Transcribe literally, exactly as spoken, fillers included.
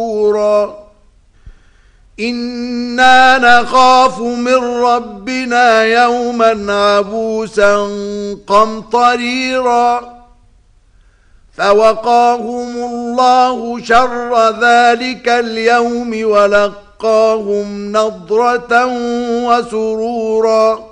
إنا نخاف من ربنا يوما عبوسا قمطريرا فوقاهم الله شر ذلك اليوم ولقاهم نضرة وسرورا